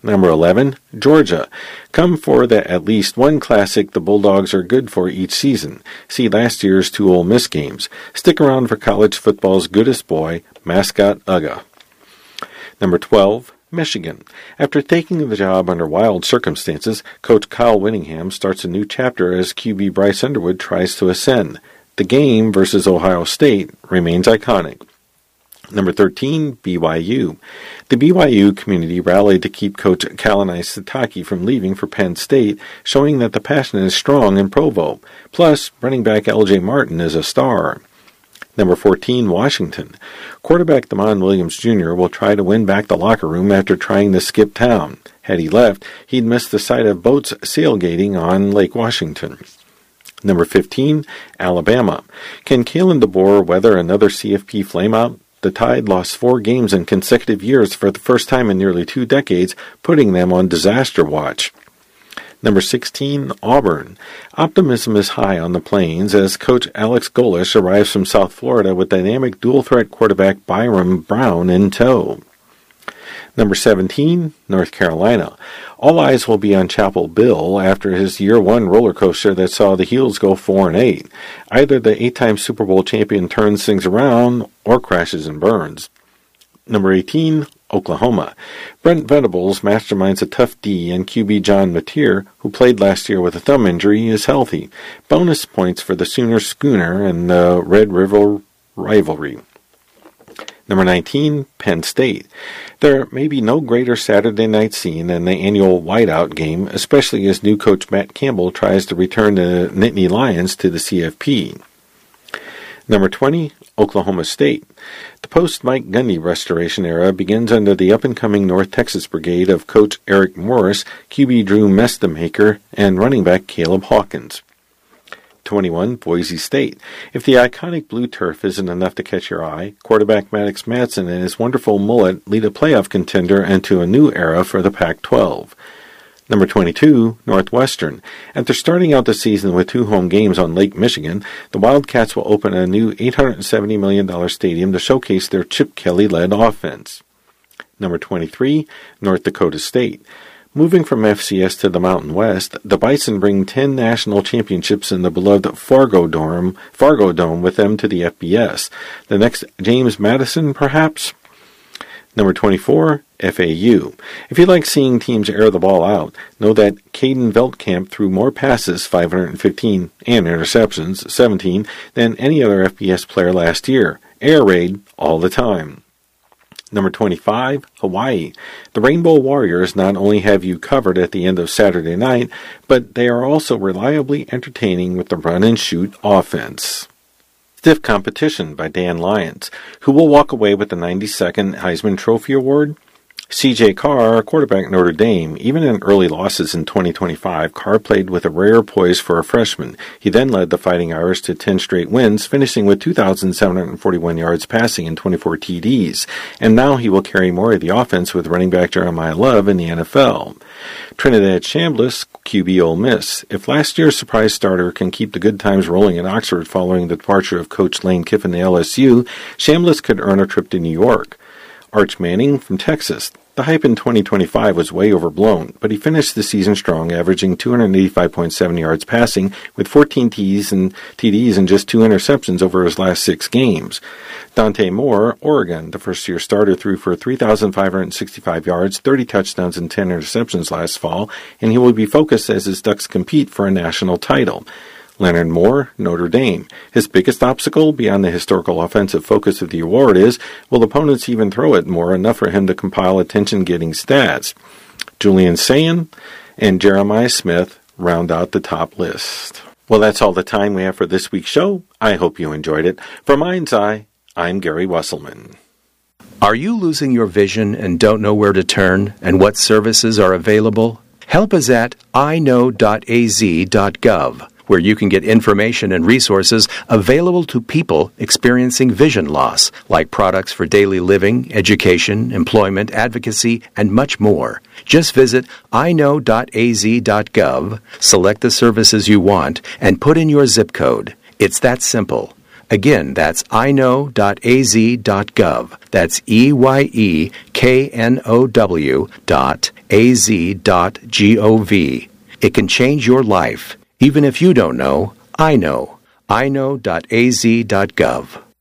Number 11, Georgia. Come for the at least one classic the Bulldogs are good for each season. See last year's 2 Ole Miss games. Stick around for college football's goodest boy, mascot Uga. Number 12, Michigan. After taking the job under wild circumstances, Coach Kyle Whittingham starts a new chapter as QB Bryce Underwood tries to ascend. The game versus Ohio State remains iconic. Number 13, BYU. The BYU community rallied to keep Coach Kalani Sitake from leaving for Penn State, showing that the passion is strong in Provo. Plus, running back L.J. Martin is a star. Number 14, Washington. Quarterback Damon Williams Jr. will try to win back the locker room after trying to skip town. Had he left, he'd missed the sight of boats sailgating on Lake Washington. Number 15, Alabama. Can Kalen DeBoer weather another CFP flameout? The Tide lost 4 games in consecutive years for the first time in nearly 2 decades, putting them on disaster watch. Number 16, Auburn. Optimism is high on the Plains as Coach Alex Golesh arrives from South Florida with dynamic dual-threat quarterback Byram Brown in tow. Number 17, North Carolina. All eyes will be on Chapel Bill after his Year 1 roller coaster that saw the Heels go 4-8. Either the 8-time Super Bowl champion turns things around or crashes and burns. Number 18, Oklahoma. Brent Venables masterminds a tough D, and QB John Mateer, who played last year with a thumb injury, is healthy. Bonus points for the Sooner Schooner and the Red River rivalry. Number 19, Penn State. There may be no greater Saturday night scene than the annual whiteout game, especially as new coach Matt Campbell tries to return the Nittany Lions to the CFP. Number 20, Oklahoma State. The post-Mike Gundy restoration era begins under the up-and-coming North Texas brigade of Coach Eric Morris, QB Drew Mestemaker, and running back Caleb Hawkins. 21, Boise State. If the iconic blue turf isn't enough to catch your eye, quarterback Maddox Madsen and his wonderful mullet lead a playoff contender into a new era for the Pac-12. Number 22, Northwestern. After starting out the season with 2 home games on Lake Michigan, the Wildcats will open a new $870 million stadium to showcase their Chip Kelly-led offense. Number 23, North Dakota State. Moving from FCS to the Mountain West, the Bison bring 10 national championships in the beloved Fargo Dome with them to the FBS. The next James Madison, perhaps? Number 24, FAU. If you like seeing teams air the ball out, know that Caden Veldkamp threw more passes, 515, and interceptions, 17, than any other FBS player last year. Air raid all the time. Number 25, Hawaii. The Rainbow Warriors not only have you covered at the end of Saturday night, but they are also reliably entertaining with the run-and-shoot offense. Stiff Competition by Dan Lyons. Who will walk away with the 92nd Heisman Trophy Award? C.J. Carr, quarterback Notre Dame. Even in early losses in 2025, Carr played with a rare poise for a freshman. He then led the Fighting Irish to 10 straight wins, finishing with 2,741 yards passing and 24 TDs. And now he will carry more of the offense with running back Jeremiah Love in the NFL. Trinidad Chambliss, QB Ole Miss. If last year's surprise starter can keep the good times rolling at Oxford following the departure of Coach Lane Kiffin to LSU, Chambliss could earn a trip to New York. Arch Manning from Texas. The hype in 2025 was way overblown, but he finished the season strong, averaging 285.7 yards passing with 14 TDs and just 2 interceptions over his last 6 games. Dante Moore, Oregon, the first-year starter, threw for 3,565 yards, 30 touchdowns, and 10 interceptions last fall, and he will be focused as his Ducks compete for a national title. Leonard Moore, Notre Dame. His biggest obstacle, beyond the historical offensive focus of the award, is, will opponents even throw at Moore enough for him to compile attention-getting stats? Julian Sayin and Jeremiah Smith round out the top list. Well, that's all the time we have for this week's show. I hope you enjoyed it. For Mind's Eye, I'm Gary Wesselman. Are you losing your vision and don't know where to turn and what services are available? Help is at iknow.az.gov, where you can get information and resources available to people experiencing vision loss, like products for daily living, education, employment, advocacy, and much more. Just visit iknow.az.gov, select the services you want, and put in your zip code. It's that simple. Again, that's eyeknow.az.gov. That's EYEKNOW.az.gov. It can change your life. Even if you don't know, I know. eyeknow.az.gov.